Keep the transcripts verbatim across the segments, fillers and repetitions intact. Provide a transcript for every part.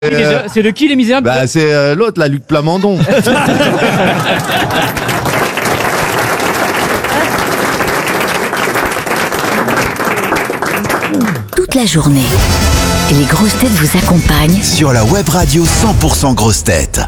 Euh, c'est de qui Les Misérables? Bah c'est euh, l'autre, la Luc Plamondon. Toute la journée, les grosses têtes vous accompagnent sur la web radio cent pour cent grosses têtes.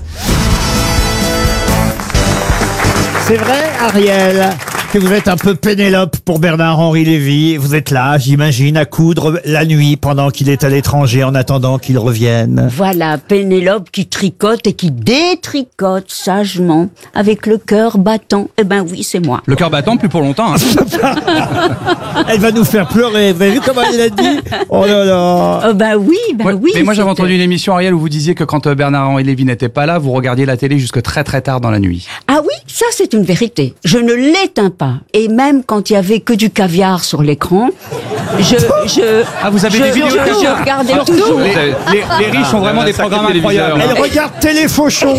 C'est vrai, Ariel, que vous êtes un peu Pénélope pour Bernard-Henri Lévy. Vous êtes là, j'imagine, à coudre la nuit pendant qu'il est à l'étranger en attendant qu'il revienne. Voilà, Pénélope qui tricote et qui détricote sagement avec le cœur battant. Eh ben oui, c'est moi. Le cœur battant, plus pour longtemps. Hein. Elle va nous faire pleurer. Vous avez vu comment elle l'a dit? Oh là là. Euh, ben oui, ben Ouais, oui. mais moi j'avais c'était- entendu une émission, Ariel, où vous disiez que quand euh, Bernard-Henri Lévy n'était pas là, vous regardiez la télé jusque très très tard dans la nuit. Ah oui, ça c'est une vérité. Je ne l'éteins pas. Et même quand il y avait que du caviar sur l'écran, je, je. Ah, vous avez je, des vidéos je, de caviar? je regardais Alors, toujours. les, les- les riches ont vraiment des programmes incroyables. Elle regarde Téléfauchon.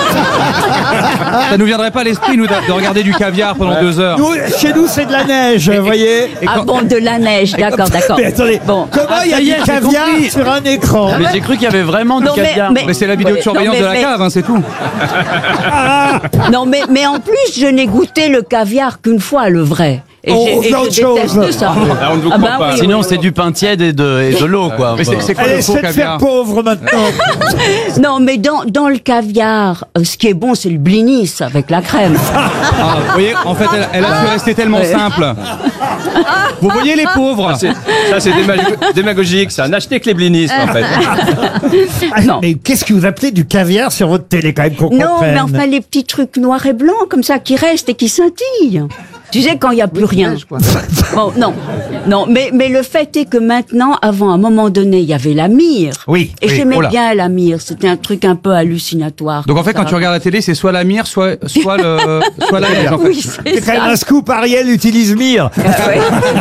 Ça nous viendrait pas à l'esprit, nous, de, de regarder du caviar pendant deux heures. Nous, chez nous, c'est de la neige, vous voyez. Et Ah quand- bon, de la neige, d'accord, d'accord. Mais attendez, Bon. comment Ah, il y a ça y du est, j'ai caviar compris. sur un écran? Mais j'ai cru qu'il y avait vraiment du Non, mais- caviar. mais- Mais c'est la vidéo de Ouais, surveillance non, mais- de la mais- cave, hein, c'est tout. Non, mais, mais en plus, je n'ai goûté le caviar qu'une fois, le vrai. Et Oh, j'ai- et autre je chose. déteste ça. Ah, on ne vous Ah croit ben pas. oui, Sinon, oui, c'est oui. du pain tiède et de, et de l'eau, quoi. Mais c'est c'est quoi Elle le faux essaie de faire caviar? pauvre maintenant. Non, mais dans, dans le caviar, euh, ce qui est bon, c'est le blinis avec la crème. Ah, vous voyez, en fait, elle, elle a su rester tellement Ouais. simple. Vous voyez les pauvres. C'est- Ça, c'est déma- démagogique, ça. N'achetez que les blinis, en fait. Ah, Non. Mais qu'est-ce que vous appelez du caviar sur votre télé, quand même, qu'on Non, comprenne? mais enfin, les petits trucs noirs et blancs, comme ça, qui restent et qui scintillent. Tu sais, quand il n'y a plus rien. Bon, non, non, mais, mais le fait est que maintenant, avant, à un moment donné, il y avait la myrrhe. Oui, Et oui, j'aimais oh là. bien la myrrhe. C'était un truc un peu hallucinatoire. Donc en fait, quand Ça. tu regardes la télé, c'est soit la myrrhe, soit, soit, le, soit la neige. En fait. Oui, C'est c'est quand même ça. un scoop, Ariel utilise Mire. Ah ouais.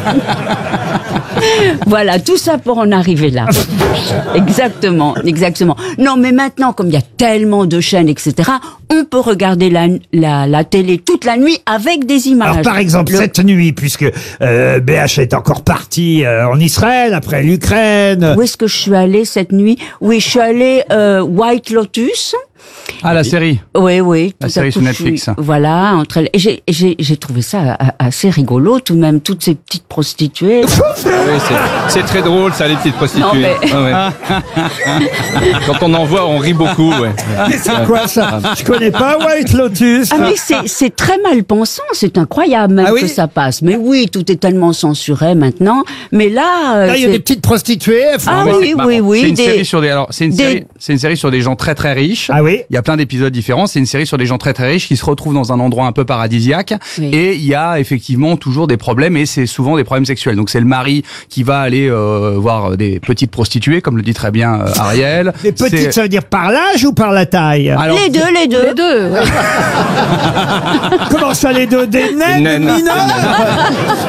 Voilà, tout ça pour en arriver là. Exactement, exactement. Non, mais maintenant, comme il y a tellement de chaînes, et cetera, on peut regarder la, la, la télé toute la nuit avec des images. Alors, par exemple, Le- cette nuit, puisque euh, B H est encore parti euh, en Israël, après l'Ukraine. Où est-ce que je suis allée cette nuit? Oui, je suis allée euh, White Lotus. Ah, la série. Oui, oui. La tout à série coup, sur je Netflix. suis- Voilà, entre elles. Et j'ai, j'ai, j'ai trouvé ça a- assez rigolo, tout de même, toutes ces petites prostituées. Oui, c'est- c'est très drôle, ça, les petites prostituées. Non, mais- Ah ouais. Quand on en voit, on rit beaucoup, ouais. Mais c'est quoi ça? Je connais pas White Lotus. Ah mais c'est, c'est très mal pensant, c'est incroyable même Ah oui que ça passe. Mais oui, tout est tellement censuré maintenant. Mais là, euh, Là, il y a c'est- des petites prostituées. elles font- Ah Ouais, oui, c'est marrant. oui, oui, C'est une des- série sur des. Alors, c'est une des- série. C'est une série sur des gens très très riches. Ah oui. Il y a plein d'épisodes différents. C'est une série sur des gens très très riches qui se retrouvent dans un endroit un peu paradisiaque. Oui. Et il y a effectivement toujours des problèmes et c'est souvent des problèmes sexuels. Donc c'est le mari qui va aller euh, voir des petites prostituées, comme le dit très bien euh, Ariel. Les petites, C'est- ça veut dire par l'âge ou par la taille? Alors, les deux, les deux. Les deux. ouais. Comment ça, les deux? Des naines naines. mineures?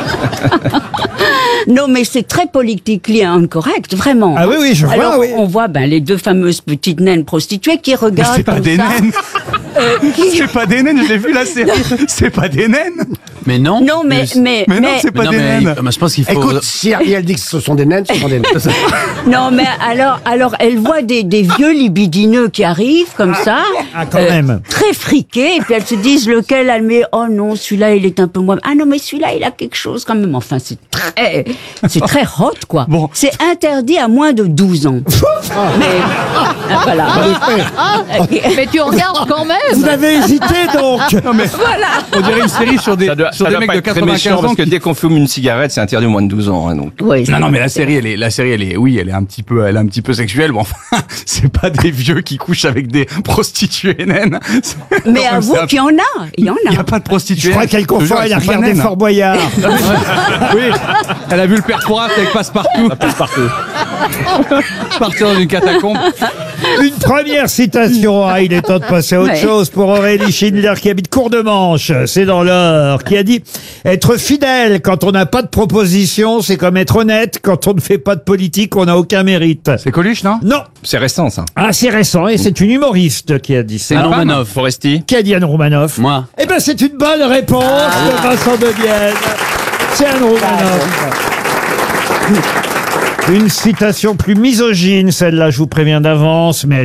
Non, mais c'est très politically incorrect, vraiment. Ah oui, oui, je vois, Alors, oui. on voit ben, les deux fameuses petites naines prostituées qui Mais regardent c'est pas comme des ça. naines. Euh, qui- C'est pas des naines. Je l'ai vu la série. C'est pas des naines. Mais non. Non, mais, mais, Mais non, mais- c'est pas Mais non, des mais, naines. mais je pense qu'il faut. Écoute, si Ariel dit que ce sont des naines, ce sont des naines. non, mais alors, alors, elle voit des, des vieux libidineux qui arrivent comme ça. Ah, quand même. Très friqués, et puis elles se disent lequel elle met. Oh non, celui-là, il est un peu moins. Ah non, mais celui-là, il a quelque chose quand même. Enfin, c'est très, c'est très hot, quoi. Bon. C'est interdit à moins de douze ans. mais, ah, voilà. Mais tu regardes quand même. Vous avez hésité, donc. On dirait une série sur des Ça doit, sur ça des doit mecs pas de être très quatre-vingt-quinze méchant, ans. parce que qui- dès qu'on fume une cigarette, c'est interdit au moins de douze ans. Hein, donc. Oui, Non, non, mais la série, elle est, la série, elle est, oui, elle est un petit peu, elle est un petit peu sexuelle. Bon, enfin, c'est pas des vieux qui couchent avec des prostituées naines. C'est- mais quand même, avoue c'est un- qu'il y en a. Il y en Il n'y a. a pas de prostituées. Je crois qu'elle confond, Je te elle jure, a elles sont pas regardé naines. Fort Boyard. Oui, elle a vu le père Fouras avec Passepartout. Partout. Partir dans une catacombe. Une première citation. Ah, il est temps de passer à autre Ouais. chose pour Aurélie Schindler qui habite Cour-de-Manche. C'est dans l'Eure. Qui a dit « Être fidèle quand on n'a pas de proposition, c'est comme être honnête. Quand on ne fait pas de politique, on n'a aucun mérite. C'est Coluche, non » Non. C'est récent, ça. Ah, c'est récent et c'est une humoriste qui a dit ça. C'est Anne Romanoff. Foresti. Qui a dit Anne Romanoff? Moi. Eh ben, c'est une bonne réponse de Vincent de Vienne. C'est Anne Romanoff. Une citation plus misogyne, celle-là, je vous préviens d'avance, mais